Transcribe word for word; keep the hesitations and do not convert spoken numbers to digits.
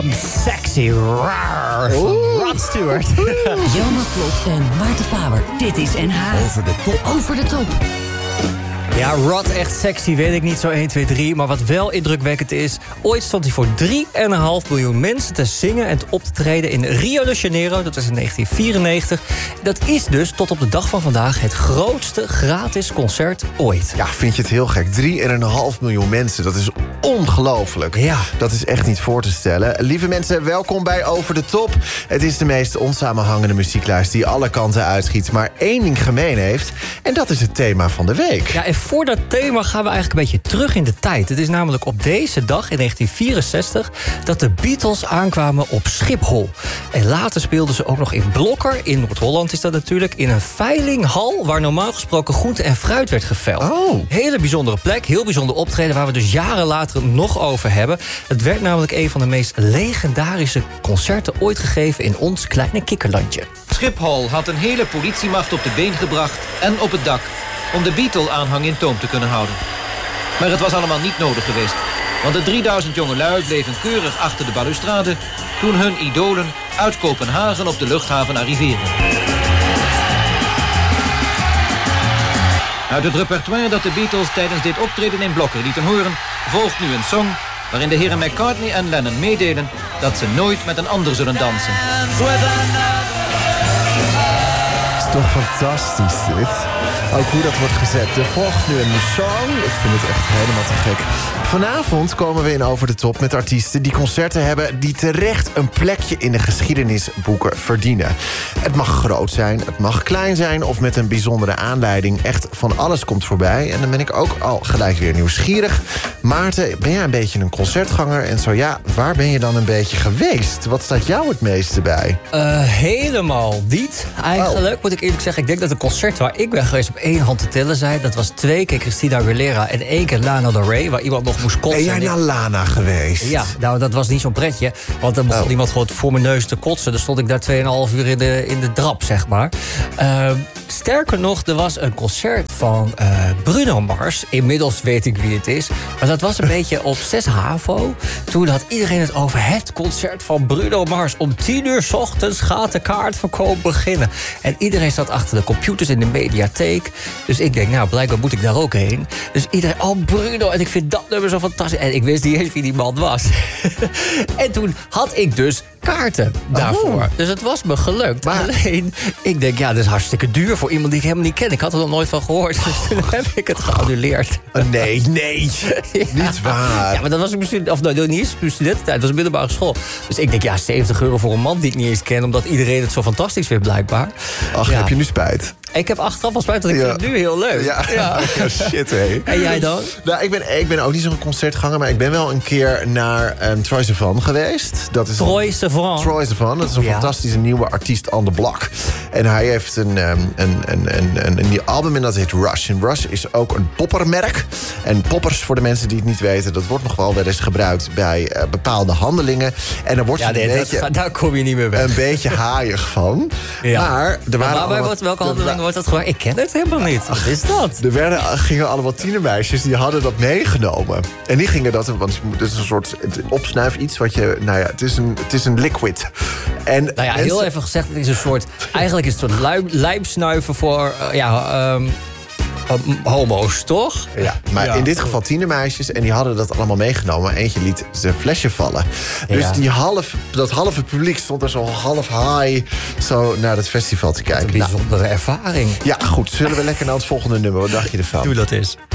Sexy, raar, van Rod Stewart. Jonas Vlot en Maarten Faber. Dit is N H. Over de top. Over de top. Ja, Rod echt sexy, weet ik niet zo één, twee, drie. Maar wat wel indrukwekkend is... ooit stond hij voor drie komma vijf miljoen mensen te zingen en op te treden in Rio de Janeiro. Dat was in negentien vierennegentig. Dat is dus tot op de dag van vandaag het grootste gratis concert ooit. Ja, vind je het heel gek? drie komma vijf miljoen mensen, dat is ongelooflijk. Ja. Dat is echt niet voor te stellen. Lieve mensen, welkom bij Over de Top. Het is de meest onsamenhangende muzieklijst die alle kanten uitschiet, maar één ding gemeen heeft. En dat is het thema van de week. Ja, en voor dat thema gaan we eigenlijk een beetje terug in de tijd. Het is namelijk op deze dag in negentien vierenzestig... dat de Beatles aankwamen op Schiphol. En later speelden ze ook nog in Blokker, in Noord-Holland is dat natuurlijk... in een veilinghal waar normaal gesproken groente en fruit werd geveld. Oh. Hele bijzondere plek, heel bijzonder optreden... waar we dus jaren later nog over hebben. Het werd namelijk een van de meest legendarische concerten ooit gegeven... in ons kleine kikkerlandje. Schiphol had een hele politiemacht op de been gebracht en op het dak... om de Beatle-aanhang in toom te kunnen houden. Maar het was allemaal niet nodig geweest. Want de drieduizend jongelui bleven keurig achter de balustrade... toen hun idolen uit Kopenhagen op de luchthaven arriveerden. Uit het repertoire dat de Beatles tijdens dit optreden in Blokker lieten horen... volgt nu een song waarin de heren McCartney en Lennon meedelen... dat ze nooit met een ander zullen dansen. Toch fantastisch dit. Ook hoe dat wordt gezet. Er volgt nu een song. Ik vind het echt helemaal te gek. Vanavond komen we in Over de Top met artiesten die concerten hebben... die terecht een plekje in de geschiedenisboeken verdienen. Het mag groot zijn, het mag klein zijn... of met een bijzondere aanleiding. Echt van alles komt voorbij. En dan ben ik ook al gelijk weer nieuwsgierig. Maarten, ben jij een beetje een concertganger? En zo ja, waar ben je dan een beetje geweest? Wat staat jou het meeste bij? Uh, helemaal niet, eigenlijk. Oh. Moet ik eerlijk zeggen, ik denk dat een concert waar ik ben geweest... op één hand te tellen zijn. Dat was twee keer Christina Aguilera en één keer Lana Del Rey... waar iemand nog moest kotsen. Ben jij naar Lana geweest? Ja, nou, dat was niet zo'n pretje. Want dan begon oh. iemand gewoon voor mijn neus te kotsen. Dan stond ik daar tweeënhalf uur in de, in de drap, zeg maar. Uh, sterker nog, er was een concert van uh, Bruno Mars. Inmiddels weet ik wie het is. Maar dat was een beetje op zes HAVO. Toen had iedereen het over het concert van Bruno Mars. Om tien uur 's ochtends gaat de kaartverkoop beginnen. En iedereen zat achter de computers in de mediatheek. Dus ik denk, nou, blijkbaar moet ik daar ook heen. Dus iedereen, oh Bruno, en ik vind dat nummer zo fantastisch. En ik wist niet eens wie die man was. En toen had ik dus kaarten daarvoor. Oh. Dus het was me gelukt. Maar alleen, ik denk, ja, dat is hartstikke duur voor iemand die ik helemaal niet ken. Ik had er nog nooit van gehoord. Dus toen heb ik het geannuleerd. Oh, nee, nee. Ja. Niet waar. Ja, maar dat was mijn student, of nou, niet eens mijn studententijd. Dat was een middelbare school. Dus ik denk, ja, zeventig euro voor een man die ik niet eens ken... omdat iedereen het zo fantastisch vindt, blijkbaar. Ach, ja. Heb je nu spijt? Ik heb achteraf al spijt, want ik ja. vind het nu heel leuk. Ja, ja. ja shit, hé. En jij dan? Nou, ik ben, ik ben ook niet zo'n concertganger... maar ik ben wel een keer naar um, Troye Sivan geweest. Dat is Troye Sivan? Troye Sivan, dat is een ja. fantastische nieuwe artiest on the block. En hij heeft een, um, een, een, een, een, een nieuw album en dat heet Rush. En Rush is ook een poppermerk. En poppers, voor de mensen die het niet weten... dat wordt nog wel wel eens gebruikt bij uh, bepaalde handelingen. En dan wordt ja, je nee, een dat, beetje... daar kom je niet meer weg. Een beetje haaiig van. Ja. Maar er waren maar allemaal, wordt, welke handelingen wordt dat gewoon? Ik ken het helemaal niet. Wat is dat? Er werden, gingen allemaal tienermeisjes die hadden dat meegenomen. En die gingen dat, want het is een soort opsnuif iets wat je, nou ja, het is een, het is een liquid. En nou ja, mensen, heel even gezegd, het is een soort, eigenlijk is het een soort luim, lijmsnuiven voor, uh, ja, um, um, homo's, toch? Ja, maar ja. in dit geval tienermeisjes en die hadden dat allemaal meegenomen. Eentje liet zijn flesje vallen. Dus ja. die half, dat halve publiek stond er zo half high zo naar het festival te kijken. Een bijzondere nou, ervaring. Ja, goed. Zullen we lekker naar het volgende nummer? Wat dacht je ervan? Doe dat eens.